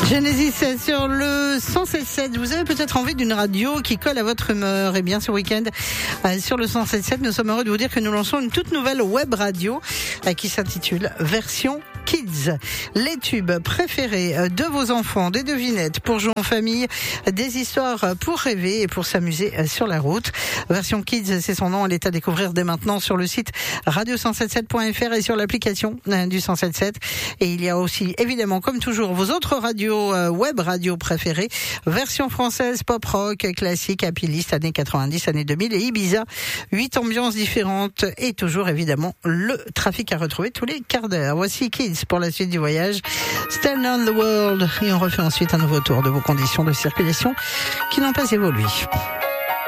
Genesis sur le 107.7. Vous avez peut-être envie d'une radio qui colle à votre humeur. Eh bien, ce week-end, sur le 107.7, nous sommes heureux de vous dire que nous lançons une toute nouvelle web radio qui s'intitule Version Kids. Les tubes préférés de vos enfants, des devinettes pour jouer en famille, des histoires pour rêver et pour s'amuser sur la route. Version Kids, c'est son nom. Elle est à découvrir dès maintenant sur le site radio177.fr et sur l'application du 107.7. Et il y a aussi, évidemment, comme toujours, vos autres radios, web radios préférées. Version française, pop rock, classique, happy list, années 90, années 2000 et Ibiza. 8 ambiances différentes et toujours, évidemment, le trafic à retrouver tous les quarts d'heure. Voici Kids pour la suite du voyage. Stand on the world. Et on refait ensuite un nouveau tour de vos conditions de circulation qui n'ont pas évolué.